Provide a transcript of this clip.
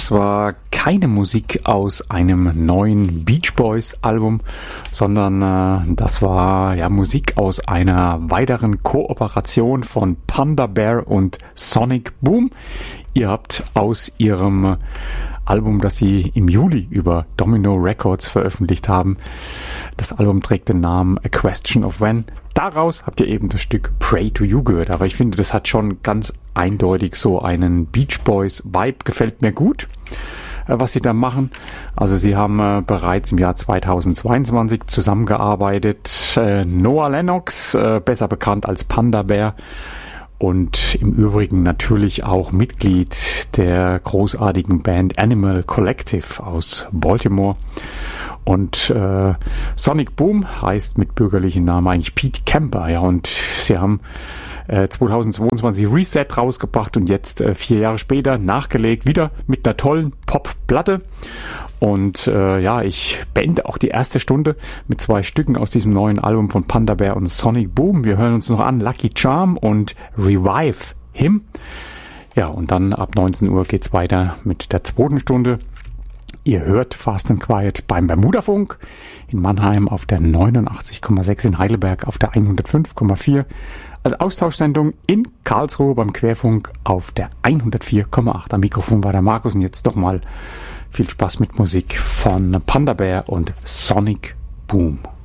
Das war keine Musik aus einem neuen Beach Boys Album, sondern das war Musik aus einer weiteren Kooperation von Panda Bear und Sonic Boom. Ihr habt aus ihrem Album, das sie im Juli über Domino Records veröffentlicht haben. Das Album trägt den Namen A Question of When. Daraus habt ihr eben das Stück Pray to You gehört. Aber ich finde, das hat schon ganz eindeutig so einen Beach Boys Vibe. Gefällt mir gut, was sie da machen. Also sie haben bereits im Jahr 2022 zusammengearbeitet. Noah Lennox, besser bekannt als Panda Bear. Und im Übrigen natürlich auch Mitglied der großartigen Band Animal Collective aus Baltimore. Und Sonic Boom heißt mit bürgerlichen Namen eigentlich Pete Camper. Ja, und sie haben 2022 Reset rausgebracht und jetzt 4 Jahre später nachgelegt, wieder mit einer tollen Pop-Platte. Und ich beende auch die erste Stunde mit 2 Stücken aus diesem neuen Album von Panda Bear und Sonic Boom. Wir hören uns noch an Lucky Charm und Revive Him. Ja, und dann ab 19 Uhr geht's weiter mit der 2. Stunde. Ihr hört Fast and Quiet beim Bermudafunk in Mannheim auf der 89,6, in Heidelberg auf der 105,4, als Austauschsendung in Karlsruhe beim Querfunk auf der 104,8. Am Mikrofon war der Markus und jetzt doch mal viel Spaß mit Musik von Panda Bear und Sonic Boom.